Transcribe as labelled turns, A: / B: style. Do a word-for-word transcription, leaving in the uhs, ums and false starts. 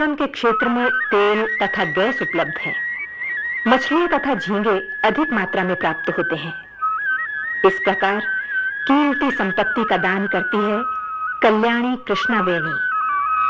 A: के क्षेत्र में तेल तथा गैस उपलब्ध है। मछलियां तथा झींगे अधिक मात्रा में प्राप्त होते हैं। इस प्रकार कीमती संपत्ति का दान करती है कल्याणी कृष्णा वेणी।